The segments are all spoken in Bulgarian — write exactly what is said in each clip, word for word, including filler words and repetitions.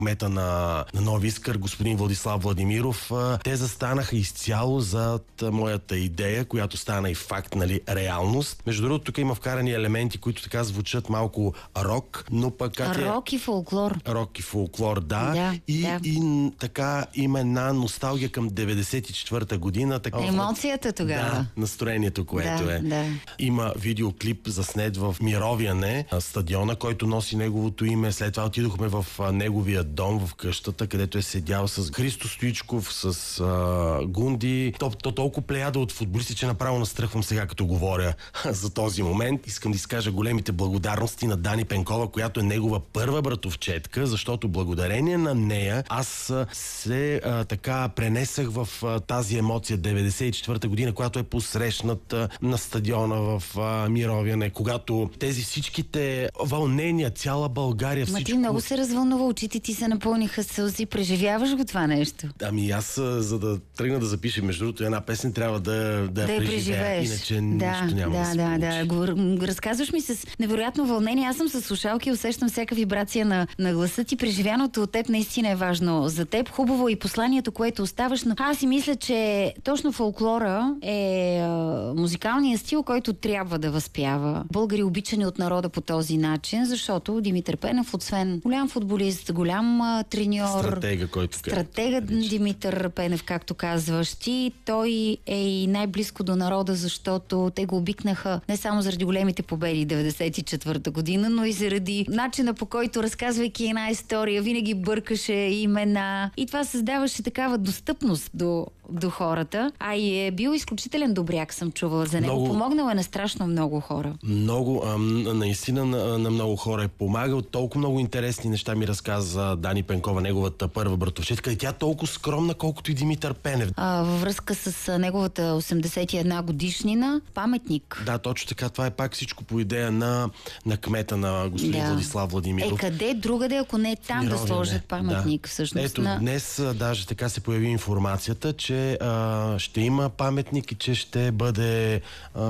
Кмета на, на Нови Искър, господин Владислав Владимиров, те застанаха изцяло зад моята идея, която стана и факт, нали, реалност. Между другото, тук има вкарани елементи, които така звучат малко рок, но пък... Рок и фолклор. Рок и фолклор, да. Да, и, да. и така има една носталгия към деветдесет и четвърта година. Така, емоцията тогава. Да, настроението, което да, е. Да. Има видеоклип заснет в Мировяне, стадиона, който носи неговото име. След това отидохме в неговия дом, в къщата, където е седял с Христо Стоичков, с а, Гунди. То, то толкова плеяда от футболисти, че направо настръхвам сега, като говоря за този момент. Искам да изкажа големите благодарности на Дани Пенкова, която е негова първа братовчетка, защото благодарение на нея аз се а, така пренесах в а, тази емоция деветдесет и четвърта година, която е посрещнат а, на стадиона в а, Мировяне, когато тези всичките вълнения, цяла България, всичко... Ма ти много се развълнува, очите ти се напълниха сълзи. Преживяваш го това нещо? Ами аз, за да тръгна да запиша, между другото, една песен, трябва да, да, да я преживееш. Иначе да, нищо няма да, да се да, получи. да, да. Разказваш ми с невероятно вълнение. Аз съм с слушалки и усещам всяка вибрация на, на гласа ти. Преживяното от теб наистина е важно за теб. Хубаво и посланието, което оставаш. Но аз си мисля, че точно фолклора е а, музикалният стил, който трябва да възпява българи, обичани от народа по този начин, защото Димитър Пенев, освен голям футболист, голям а, треньор, стратега, който стратега Димитър Пенев, както казваш ти, той е и най-близко до народа, защото те го обикнаха не само заради големите победи деветдесет и четвърта година, но и заради начина, по който, разказвайки една история, винаги бъркаше имена и това създаваше такава достъпност до, до хората, а и е бил изключителен добряк, съм чувала за него. Много... Помогнал е на страшно много хора. Много, а, наистина на, на много хора е помагал. Толкова много интересни неща ми разказа Дани Пенкова, неговата първа братовчетка. И тя е толкова скромна, колкото и Димитър Пенев. А, във връзка с неговата осемдесет и една годишнина, паметник. Да, точно така. Това е пак всичко по идея на, на кмета на господин да. Владислав Владимиров. Е, къде другаде, ако не е там Мировяне, да сложат паметник, да. Всъщност. Ето, на... днес даже така се появи информацията, че а, ще има паметник и че ще бъде а,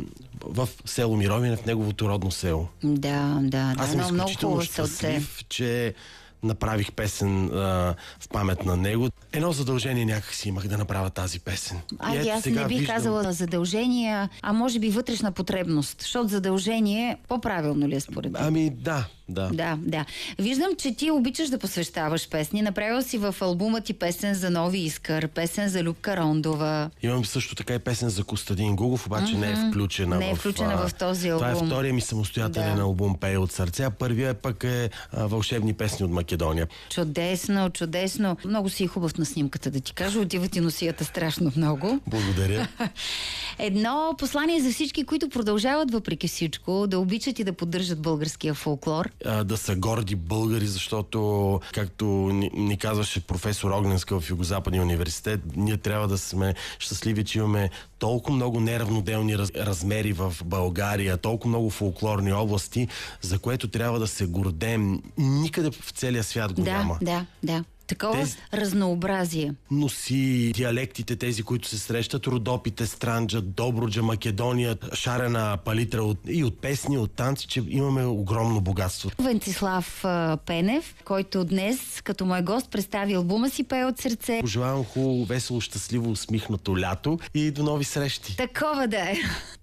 в село Мировяне, в неговото родно село. Да, да, Аз да. съм много изключително щастлив, че направих песен а, в памет на него. Едно задължение някак си имах да направя тази песен. Ай, аз не бих виждам... казала задължение, а може би вътрешна потребност, защото задължение по-правилно ли е според мен? Ами да, да. Да, да. Виждам, че ти обичаш да посвещаваш песни. Направил си в албума ти песен за Нови Искър, песен за Любка Рондова. Имам също така и песен за Костадин Гугов, обаче mm-hmm. не е включена, не е включена в, в този албум. Това е втория ми самостоятелен да. албум "Пее от сърце", а първия пък е а, "Вълшебни песни от Македония". Чудесно, чудесно. Много си хубав на снимката, да ти кажа. Отива ти носията страшно много. Благодаря. Едно послание за всички, които продължават въпреки всичко да обичат и да поддържат българския фолклор. А, да са горди българи, защото, както ни, ни казваше професор Огненска в Югозападния университет, ние трябва да сме щастливи, че имаме толкова много неравноделни раз, размери в България, толкова много фолклорни области, за което трябва да се гордеем. Никъде в целия свят го да, няма. Да, да. Такова тези... разнообразие. Но си диалектите, тези, които се срещат, Родопите, Странджа, Добруджа, Македония, шарена палитра от, и от песни, от танци, че имаме огромно богатство. Венцислав а, Пенев, който днес като мой гост представи албума си "Пее от сърце". Пожелавам хубаво, весело, щастливо, усмихнато лято и до нови срещи. Такова да е.